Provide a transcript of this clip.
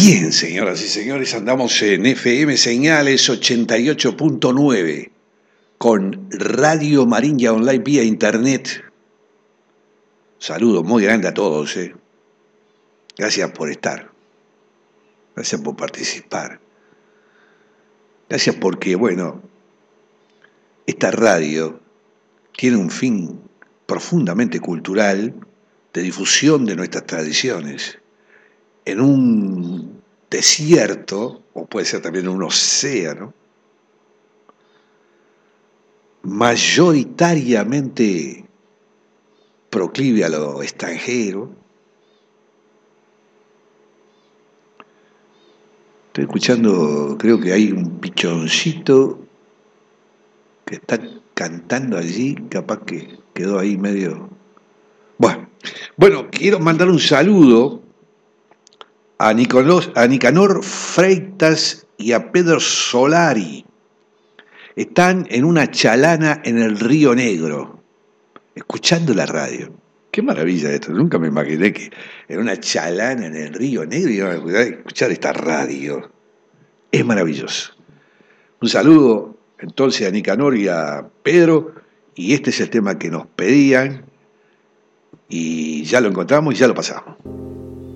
Bien, señoras y señores, andamos en FM Señales 88.9 con Radio Marinha Online vía Internet. Saludos muy grandes a todos. Gracias por estar. Gracias por participar. Gracias porque, bueno, esta radio tiene un fin profundamente cultural de difusión de nuestras tradiciones. En un desierto, o puede ser también un océano, mayoritariamente proclive a lo extranjero. Estoy escuchando, creo que hay un pichoncito que está cantando allí, capaz que quedó ahí medio... Bueno, quiero mandar un saludo a Nicanor Freitas y a Pedro Solari. Están en una chalana en el Río Negro, escuchando la radio. Qué maravilla esto, nunca me imaginé que en una chalana en el Río Negro iban a escuchar esta radio. Es maravilloso. Un saludo entonces a Nicanor y a Pedro, y este es el tema que nos pedían, y ya lo encontramos y ya lo pasamos.